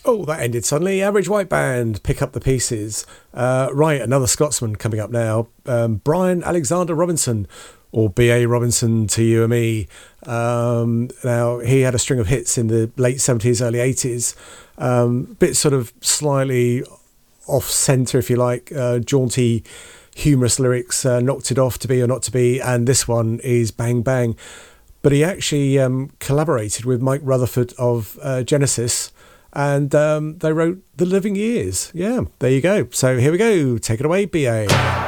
Oh, that ended suddenly. Average White Band, Pick Up the Pieces. Right, another Scotsman coming up now. Brian Alexander Robinson, or B.A. Robinson to you and me. Now, he had a string of hits in the late 70s, early 80s. Bit sort of slightly off-centre, if you like, jaunty, humorous lyrics, Knocked It Off, To Be or Not To Be, and this one is Bang Bang. But he actually collaborated with Mike Rutherford of Genesis, and they wrote The Living Years. Yeah, there you go. So here we go. Take it away, B.A.